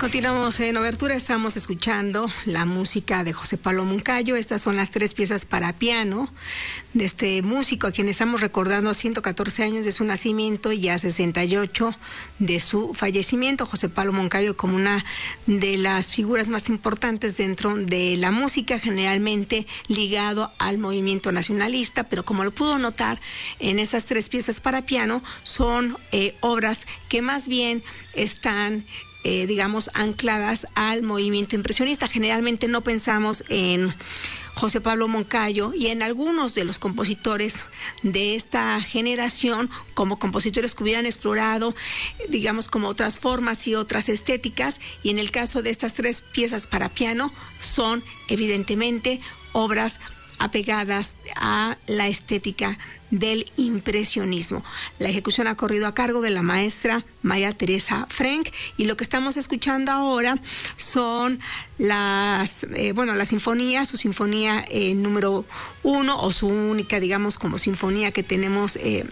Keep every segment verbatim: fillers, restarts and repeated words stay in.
Continuamos en Obertura, estamos escuchando la música de José Pablo Moncayo. Estas son las tres piezas para piano de este músico a quien estamos recordando ciento catorce años de su nacimiento y ya sesenta y ocho de su fallecimiento. José Pablo Moncayo como una de las figuras más importantes dentro de la música, generalmente ligado al movimiento nacionalista, pero como lo pudo notar en esas tres piezas para piano, son eh, obras que más bien están Eh, digamos, ancladas al movimiento impresionista. Generalmente no pensamos en José Pablo Moncayo y en algunos de los compositores de esta generación como compositores que hubieran explorado, digamos, como otras formas y otras estéticas, y en el caso de estas tres piezas para piano son evidentemente obras apegadas a la estética del impresionismo. La ejecución ha corrido a cargo de la maestra María Teresa Frank, y lo que estamos escuchando ahora son las, eh, bueno, la sinfonía, su sinfonía eh, número uno, o su única, digamos, como sinfonía que tenemos eh,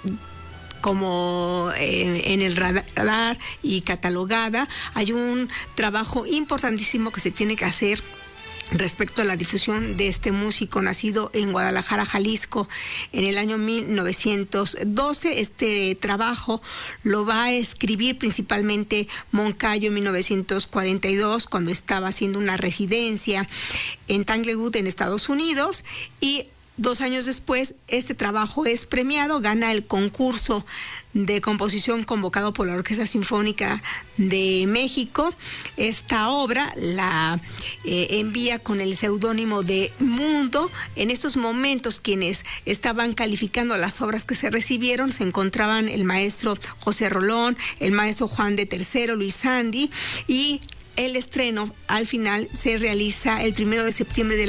como eh, en el radar y catalogada. Hay un trabajo importantísimo que se tiene que hacer respecto a la difusión de este músico nacido en Guadalajara, Jalisco, en el año mil novecientos doce. Este trabajo lo va a escribir principalmente Moncayo en mil novecientos cuarenta y dos, cuando estaba haciendo una residencia en Tanglewood, en Estados Unidos, y dos años después este trabajo es premiado, gana el concurso de composición convocado por la Orquesta Sinfónica de México. Esta obra la eh, envía con el seudónimo de Mundo. En estos momentos quienes estaban calificando las obras que se recibieron se encontraban el maestro José Rolón, el maestro Juan de Tercero, Luis Sandy, y el estreno al final se realiza el primero de septiembre de